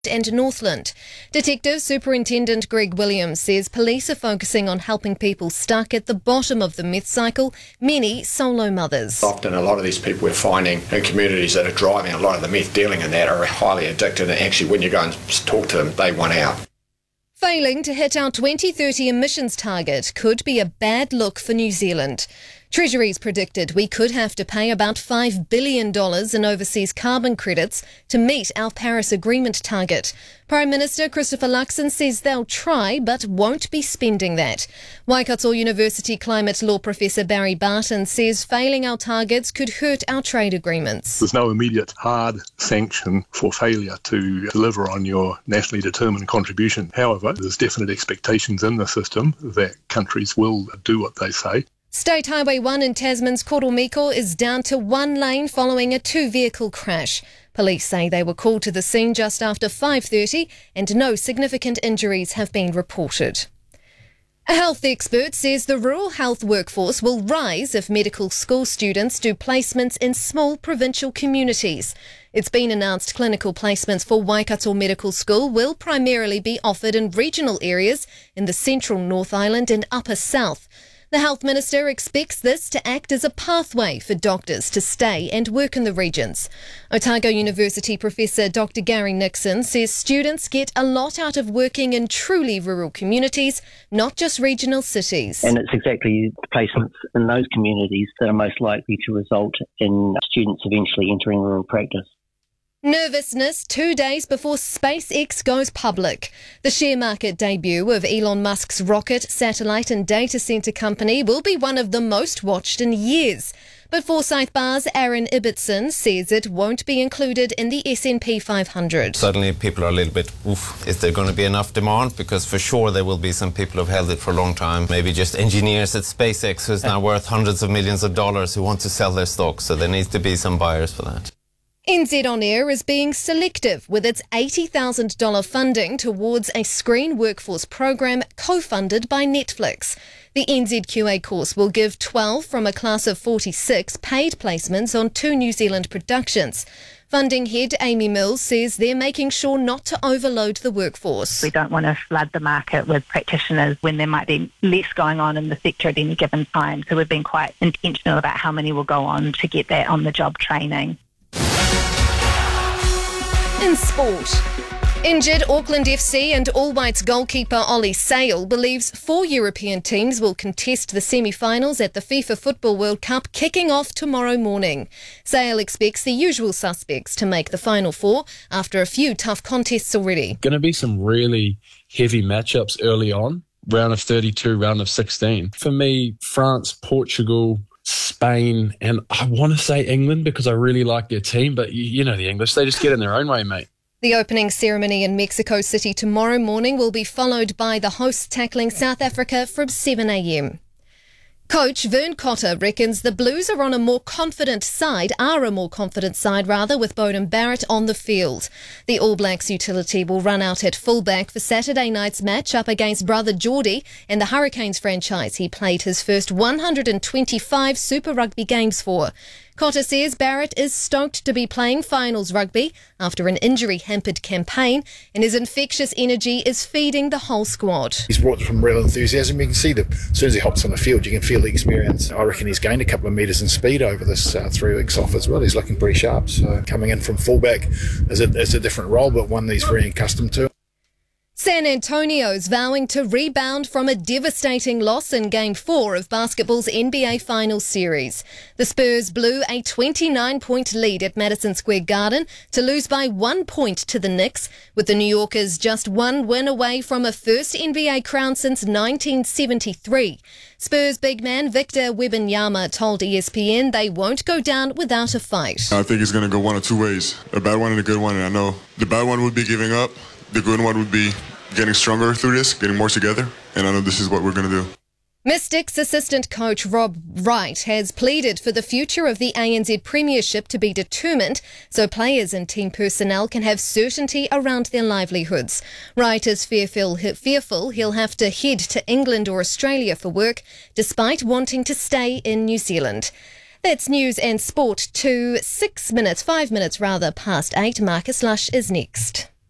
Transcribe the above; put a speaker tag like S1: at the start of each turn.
S1: and Northland. Detective Superintendent Greg Williams says police are focusing on helping people stuck at the bottom of the meth cycle, many solo mothers.
S2: Often a lot of these people we're finding in communities that are driving a lot of the meth dealing and that are highly addicted, and actually when you go and talk to them, they want out.
S1: Failing to hit our 2030 emissions target could be a bad look for New Zealand. Treasury's predicted we could have to pay about $5 billion in overseas carbon credits to meet our Paris Agreement target. Prime Minister Christopher Luxon says they'll try but won't be spending that. Waikato University climate law professor Barry Barton says failing our targets could hurt our trade agreements.
S3: There's no immediate hard sanction for failure to deliver on your nationally determined contribution. However, there's definite expectations in the system that countries will do what they say.
S1: State Highway 1 in Tasman's Koromiko is down to one lane following a two-vehicle crash. Police say they were called to the scene just after 5:30 and no significant injuries have been reported. A health expert says the rural health workforce will rise if medical school students do placements in small provincial communities. It's been announced clinical placements for Waikato Medical School will primarily be offered in regional areas in the central North Island and upper south. The Health Minister expects this to act as a pathway for doctors to stay and work in the regions. Otago University Professor Dr. Gary Nixon says students get a lot out of working in truly rural communities, not just regional cities.
S4: And it's exactly the placements in those communities that are most likely to result in students eventually entering rural practice.
S1: Nervousness 2 days before SpaceX goes public. The share market debut of Elon Musk's rocket, satellite and data centre company will be one of the most watched in years. But Forsyth Barr's Aaron Ibbotson says it won't be included in the S&P 500.
S5: Suddenly people are a little bit, is there going to be enough demand? Because for sure there will be some people who've held it for a long time. Maybe just engineers at SpaceX who's now worth hundreds of millions of dollars who want to sell their stock. So there needs to be some buyers for that.
S1: NZ On Air is being selective with its $80,000 funding towards a screen workforce program co-funded by Netflix. The NZQA course will give 12 from a class of 46 paid placements on 2 New Zealand productions. Funding head Amy Mills says they're making sure not to overload the workforce.
S6: We don't want to flood the market with practitioners when there might be less going on in the sector at any given time. So we've been quite intentional about how many will go on to get that on-the-job training.
S1: In sport, injured Auckland FC and All Whites goalkeeper Ollie Sale believes 4 European teams will contest the semi-finals at the FIFA Football World Cup kicking off tomorrow morning. Sale expects the usual suspects to make the Final Four after a few tough contests already.
S7: Going to be some really heavy matchups early on, round of 32, round of 16. For me, France, Portugal, Spain, and I want to say England because I really like their team, but you know the English, they just get in their own way, mate.
S1: The opening ceremony in Mexico City tomorrow morning will be followed by the hosts tackling South Africa from 7 a.m. Coach Vern Cotter reckons the Blues are a more confident side with Beauden Barrett on the field. The All Blacks utility will run out at fullback for Saturday night's match up against brother Geordie and the Hurricanes franchise he played his first 125 Super Rugby games for. Cotter says Barrett is stoked to be playing finals rugby after an injury-hampered campaign, and his infectious energy is feeding the whole squad.
S8: He's brought from real enthusiasm. You can see that as soon as he hops on the field, you can feel the experience. I reckon he's gained a couple of metres in speed over this 3 weeks off as well. He's looking pretty sharp. So coming in from fullback is a different role, but one that he's very accustomed to.
S1: San Antonio's vowing to rebound from a devastating loss in Game 4 of basketball's NBA Finals series. The Spurs blew a 29-point lead at Madison Square Garden to lose by 1 point to the Knicks, with the New Yorkers just one win away from a first NBA crown since 1973. Spurs big man Victor Wembanyama told ESPN they won't go down without a fight.
S9: I think it's going to go one of two ways, a bad one and a good one, and I know the bad one would be giving up. The good one would be getting stronger through this, getting more together, and I know this is what we're going to do.
S1: Mystics assistant coach Rob Wright has pleaded for the future of the ANZ Premiership to be determined so players and team personnel can have certainty around their livelihoods. Wright is fearful he'll have to head to England or Australia for work, despite wanting to stay in New Zealand. That's news and sport to 5 minutes past 8. Marcus Lush is next.